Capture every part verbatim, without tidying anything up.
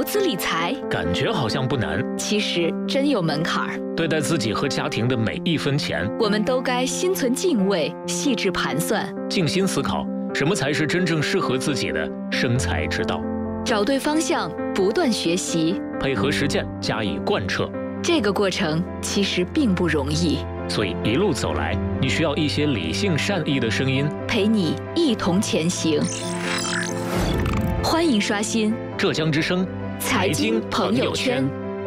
投资理财， 感觉好像不难， 其实真有门槛儿。 对待自己和家庭的每一分钱， 我们都该心存敬畏，细致盘算， 静心思考，什么才是真正适合自己的生财之道。 找对方向，不断学习， 配合实践加以贯彻。 这个过程其实并不容易， 所以一路走来，你需要一些理性善意的声音， 陪你一同前行。欢迎刷新浙江之声财经朋友圈。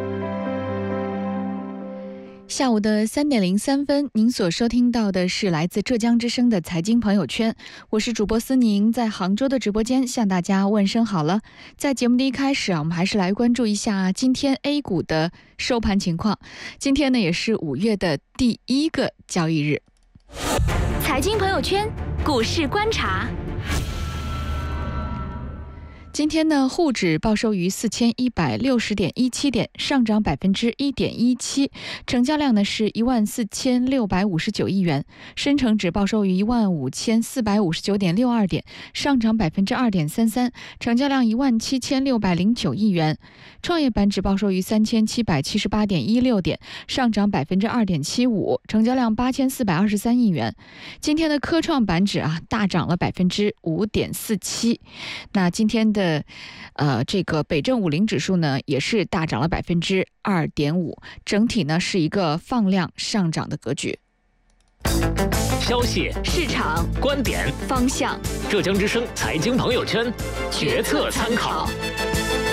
下午的三点零三分，您所收听到的是来自浙江之声的财经朋友圈，我是主播思宁，在杭州的直播间向大家问声好了。在节目的一开始啊，我们还是来关注一下今天 A 股的收盘情况。今天呢，也是五月的第一个交易日。 财经朋友圈，股市观察。 今天呢，沪指报收于四千一百六十点一七点，上涨百分之一点一七，成交量呢是一万四千六百五十九亿元。深成指报收于一万五千四百五十九点六二点，上涨百分之二点三三，成交量一万七千六百零九亿元。创业板指报收于三千七百七十八点一六点，上涨百分之二点七五，成交量八千四百二十三亿元。今天的科创板指啊大涨了百分之五点四七。那今天的呃，这个北证五零指数呢，也是大涨了百分之二点五，整体呢是一个放量上涨的格局。 消息、 市场、 观点、 方向， 浙江之声财经朋友圈，决策参考。